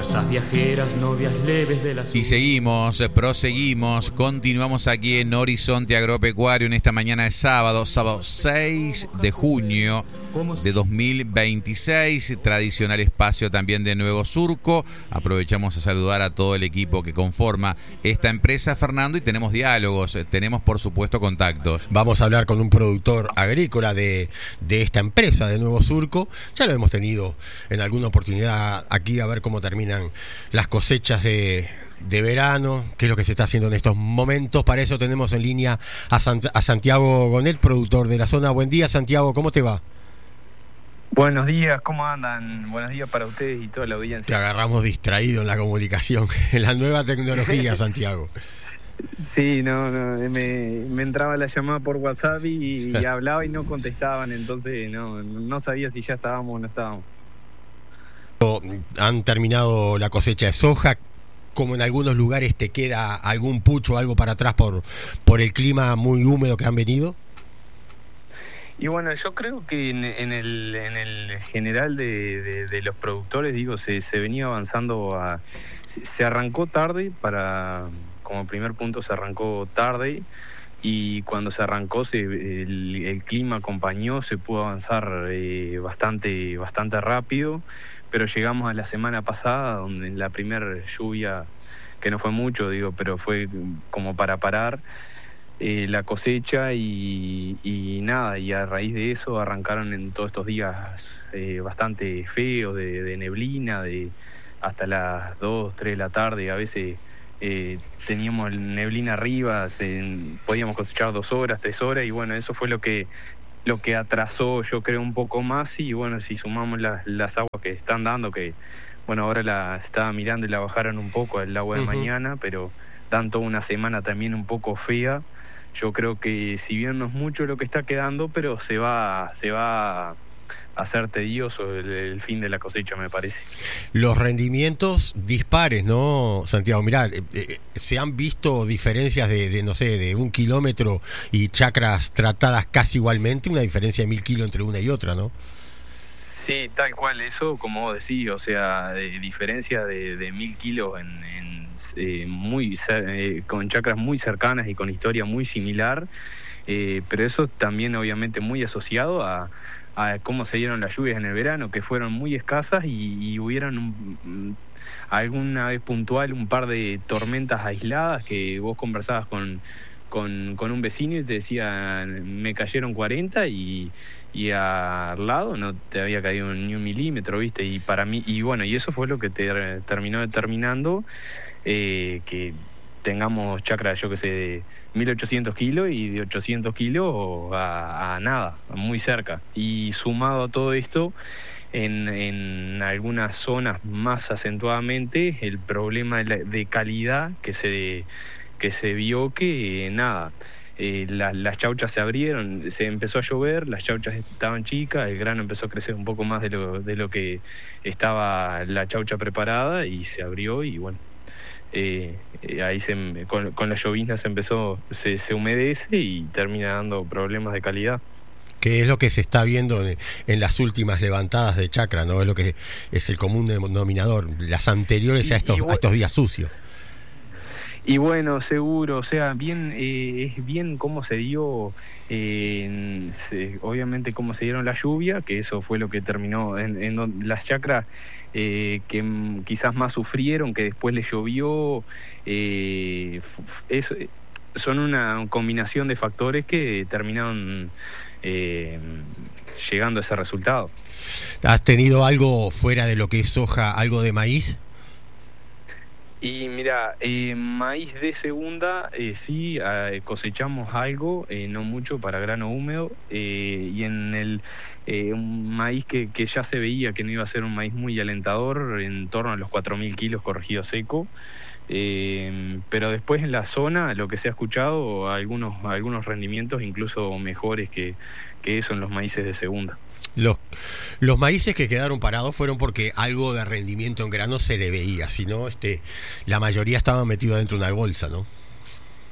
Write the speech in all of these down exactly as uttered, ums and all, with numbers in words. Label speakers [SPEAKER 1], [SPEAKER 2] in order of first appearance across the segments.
[SPEAKER 1] Rosas viajeras, novias leves de la sur.
[SPEAKER 2] Y seguimos, proseguimos, continuamos aquí en Horizonte Agropecuario en esta mañana de sábado, sábado seis de junio de dos mil veintiséis, tradicional espacio también de Nuevo Surco. Aprovechamos a saludar a todo el equipo que conforma esta empresa, Fernando, y tenemos diálogos, tenemos por supuesto contactos.
[SPEAKER 3] Vamos a hablar con un productor agrícola de, de esta empresa de Nuevo Surco. Ya lo hemos tenido en alguna oportunidad aquí, a ver cómo terminan las cosechas de, de verano, qué es lo que se está haciendo en estos momentos. Para eso tenemos en línea a, Sant- a Santiago Gonet, productor de la zona. Buen día, Santiago, ¿cómo te va?
[SPEAKER 4] Buenos días, ¿cómo andan? Buenos días para ustedes y toda la audiencia.
[SPEAKER 3] Te agarramos distraído en la comunicación, en la nueva tecnología, Santiago.
[SPEAKER 4] Sí, no, no, me, me entraba la llamada por WhatsApp y, y hablaba y no contestaban, entonces no, no sabía si ya estábamos o no estábamos.
[SPEAKER 3] Han terminado la cosecha de soja. Como en algunos lugares te queda algún pucho o algo para atrás por, por el clima muy húmedo que han venido.
[SPEAKER 4] Y bueno, yo creo que en, en, el, en el general de, de, de los productores, digo, se, se venía avanzando a... Se, se arrancó tarde, para como primer punto se arrancó tarde, y cuando se arrancó se, el, el clima acompañó, se pudo avanzar eh, bastante, bastante rápido, pero llegamos a la semana pasada, donde en la primera lluvia, que no fue mucho, digo, pero fue como para parar, Eh, la cosecha y, y nada, y a raíz de eso arrancaron en todos estos días eh, bastante feos, de, de neblina, de hasta las dos, tres de la tarde, a veces eh, teníamos neblina arriba, se, podíamos cosechar dos horas, tres horas, y bueno, eso fue lo que lo que atrasó, yo creo, un poco más. Y bueno, si sumamos las, las aguas que están dando, que bueno, ahora la estaba mirando y la bajaron un poco el agua de uh-huh. mañana, pero dan toda una semana también un poco fea. Yo creo que si bien no es mucho lo que está quedando, pero se va se va a hacer tedioso el, el fin de la cosecha, me parece.
[SPEAKER 3] Los rendimientos dispares, ¿no, Santiago? Mirá, eh, eh, se han visto diferencias de, de, no sé, de un kilómetro y chacras tratadas casi igualmente, una diferencia de mil kilos entre una y otra, ¿no?
[SPEAKER 4] Sí, tal cual, eso como vos decís, o sea, de diferencia de, de mil kilos en... en Eh, muy eh, con chacras muy cercanas y con historia muy similar, eh, pero eso también obviamente muy asociado a, a cómo se dieron las lluvias en el verano, que fueron muy escasas y, y hubieron un, alguna vez puntual un par de tormentas aisladas que vos conversabas con, con, con un vecino y te decía me cayeron cuarenta y y al lado no te había caído ni un milímetro, ¿viste? Y para mí, y bueno, y eso fue lo que te terminó determinando eh, que tengamos chacras, yo que sé, de mil ochocientos kilos y de ochocientos kilos a, a nada, muy cerca. Y sumado a todo esto, en, en algunas zonas más acentuadamente, el problema de, la, de calidad que se, que se vio que nada... Eh, la, las chauchas se abrieron, se empezó a llover, las chauchas estaban chicas, el grano empezó a crecer un poco más de lo, de lo que estaba la chaucha preparada y se abrió y bueno, eh, eh, ahí se, con, con las lloviznas se empezó, se, se humedece y termina dando problemas de calidad.
[SPEAKER 3] Que es lo que se está viendo en, en las últimas levantadas de chacra, ¿no? Es lo que es el común denominador, las anteriores y, a, estos, y bueno, a estos días sucios.
[SPEAKER 4] Y bueno, seguro, o sea, bien eh, es bien cómo se dio, eh, se, obviamente cómo se dieron la lluvia, que eso fue lo que terminó en, en las chacras eh, que m, quizás más sufrieron, que después les llovió, eh, es, son una combinación de factores que terminaron eh, llegando a ese resultado.
[SPEAKER 3] ¿Has tenido algo fuera de lo que es soja, algo de maíz?
[SPEAKER 4] Y mira, eh, maíz de segunda, eh, sí, eh, cosechamos algo, eh, no mucho para grano húmedo, eh, y en el eh, un maíz que, que ya se veía que no iba a ser un maíz muy alentador, en torno a los cuatro mil kilos corregido seco, eh, pero después en la zona, lo que se ha escuchado, algunos, algunos rendimientos incluso mejores que, que eso en los maíces de segunda.
[SPEAKER 3] Los, los maíces que quedaron parados fueron porque algo de rendimiento en grano se le veía, si no, este, la mayoría estaba metido dentro de una bolsa, ¿no?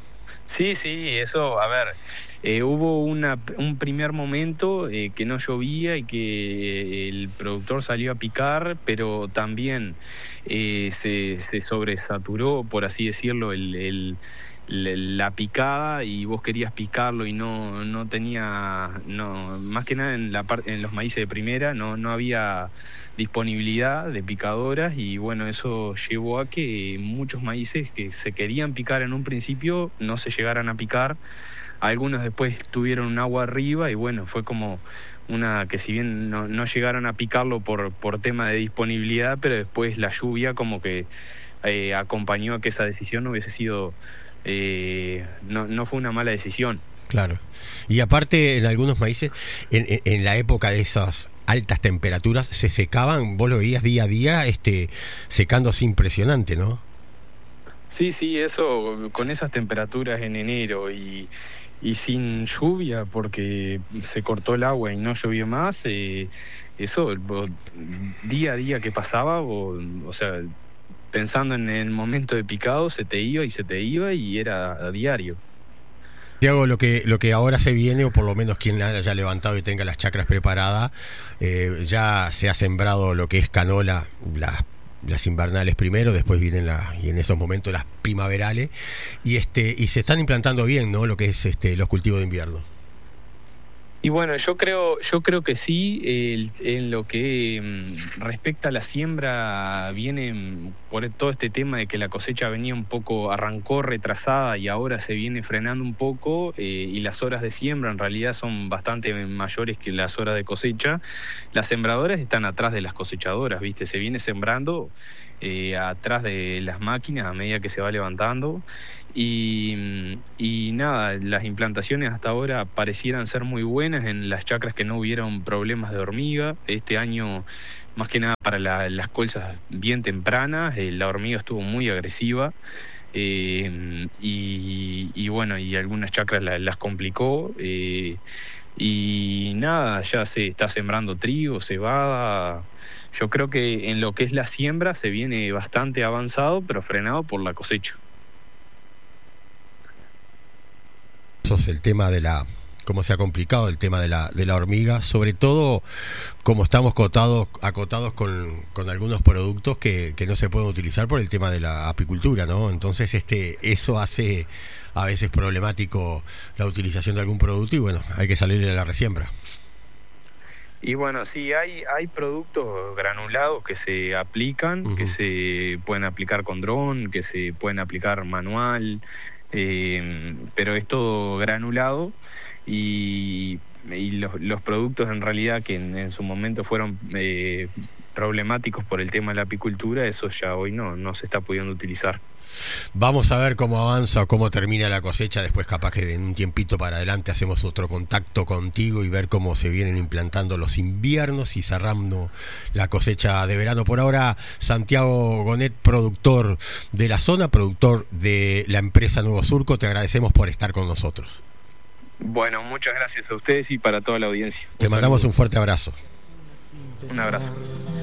[SPEAKER 4] Sí, sí, eso, a ver, eh, hubo una, un primer momento eh, que no llovía y que el productor salió a picar, pero también eh, se, se sobresaturó, por así decirlo, el, el, la picada, y vos querías picarlo y no, no tenía, no, más que nada en la parte, en los maíces de primera, no, no había disponibilidad de picadoras, y bueno, eso llevó a que muchos maíces que se querían picar en un principio no se llegaran a picar. Algunos después tuvieron un agua arriba y bueno, fue como una que si bien no, no llegaron a picarlo por, por tema de disponibilidad, pero después la lluvia como que eh, acompañó a que esa decisión no hubiese sido, eh, no, no fue una mala decisión.
[SPEAKER 3] Claro. Y aparte, en algunos maíces, en, en, en la época de esas altas temperaturas, se secaban, vos lo veías día a día, este, secándose impresionante, ¿no?
[SPEAKER 4] Sí, sí, eso, con esas temperaturas en enero y, y sin lluvia, porque se cortó el agua y no llovió más, eh, eso, vos, día a día que pasaba, vos, o sea, pensando en el momento de picado, se te iba y se te iba y era a diario.
[SPEAKER 3] Tiago, lo que lo que ahora se viene, o por lo menos quien la haya levantado y tenga las chacras preparadas, eh, ya se ha sembrado lo que es canola, las, las invernales primero, después vienen la, y en esos momentos las primaverales, y este y se están implantando bien, ¿no? Lo que es este los cultivos de invierno.
[SPEAKER 4] Y bueno, yo creo, yo creo que sí, el, en lo que mm, respecta a la siembra, viene mm, por todo este tema de que la cosecha venía un poco, arrancó retrasada y ahora se viene frenando un poco, eh, y las horas de siembra en realidad son bastante mayores que las horas de cosecha. Las sembradoras están atrás de las cosechadoras, ¿viste? Se viene sembrando eh, atrás de las máquinas a medida que se va levantando. Y, y nada, las implantaciones hasta ahora parecieran ser muy buenas en las chacras que no hubieron problemas de hormiga. Este año, más que nada para la, las colzas bien tempranas, eh, la hormiga estuvo muy agresiva, eh, y, y bueno, y algunas chacras la, las complicó. Eh, y nada, ya se está sembrando trigo, cebada. Yo creo que en lo que es la siembra se viene bastante avanzado, pero frenado por la cosecha.
[SPEAKER 3] El tema de la cómo se ha complicado el tema de la de la hormiga, sobre todo como estamos acotados acotados con, con algunos productos que, que no se pueden utilizar por el tema de la apicultura, ¿no? Entonces este eso hace a veces problemático la utilización de algún producto y bueno, hay que salirle a la resiembra.
[SPEAKER 4] Y bueno, sí, hay hay productos granulados que se aplican, uh-huh. que se pueden aplicar con dron, que se pueden aplicar manual. Eh, pero es todo granulado, y, y los, los productos en realidad que en, en su momento fueron eh, problemáticos por el tema de la apicultura, eso ya hoy no, no se está pudiendo utilizar.
[SPEAKER 3] Vamos a ver cómo avanza o cómo termina la cosecha. Después capaz que en un tiempito para adelante hacemos otro contacto contigo y ver cómo se vienen implantando los inviernos y cerrando la cosecha de verano. Por ahora, Santiago Gonet, productor de la zona, productor de la empresa Nuevo Surco, te agradecemos por estar con nosotros.
[SPEAKER 4] Bueno, muchas gracias a ustedes y para toda la audiencia.
[SPEAKER 3] Te mandamos un fuerte abrazo.
[SPEAKER 4] Un abrazo.